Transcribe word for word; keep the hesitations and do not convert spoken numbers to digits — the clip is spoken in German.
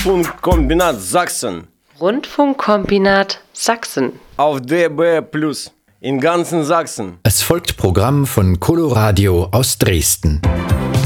Rundfunkkombinat Sachsen. Rundfunkkombinat Sachsen. Auf D B Plus. In ganzen Sachsen. Es folgt Programm von Coloradio aus Dresden.